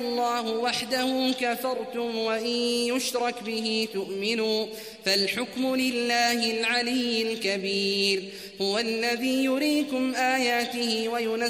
الله وحده كفرتم وإن يشرك به تؤمنوا فالحكم لله العلي الكبير هو الذي يريكم آياته وينزل